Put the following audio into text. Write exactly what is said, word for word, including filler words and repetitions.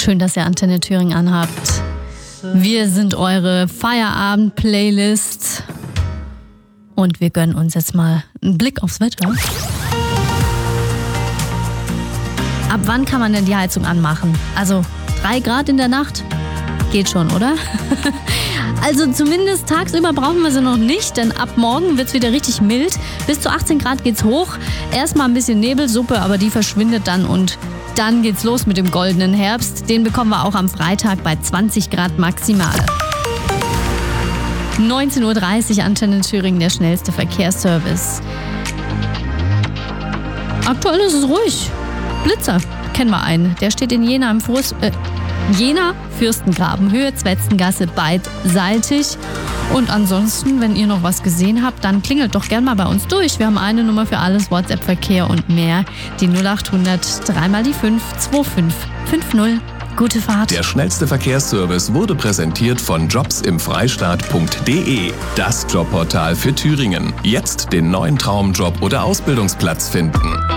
Schön, dass ihr Antenne Thüringen anhabt. Wir sind eure Feierabend-Playlist. Und wir gönnen uns jetzt mal einen Blick aufs Wetter. Ab wann kann man denn die Heizung anmachen? Also drei Grad in der Nacht? Geht schon, oder? Also zumindest tagsüber brauchen wir sie noch nicht, denn ab morgen wird es wieder richtig mild. Bis zu achtzehn Grad geht's hoch. Erstmal ein bisschen Nebelsuppe, aber die verschwindet dann und dann geht's los mit dem goldenen Herbst. Den bekommen wir auch am Freitag bei zwanzig Grad maximal. neunzehn Uhr dreißig, Antenne Thüringen, der schnellste Verkehrsservice. Aktuell ist es ruhig. Blitzer, kennen wir einen. Der steht in Jena im Furst, äh, Jena, Fürstengraben, Höhe Zwetzengasse beidseitig. Und ansonsten, wenn ihr noch was gesehen habt, dann klingelt doch gern mal bei uns durch. Wir haben eine Nummer für alles, WhatsApp-Verkehr und mehr. Die null acht hundert, dreimal die fünf, zwei fünf fünf null. Gute Fahrt. Der schnellste Verkehrsservice wurde präsentiert von jobs im freistaat punkt de. Das Jobportal für Thüringen. Jetzt den neuen Traumjob oder Ausbildungsplatz finden.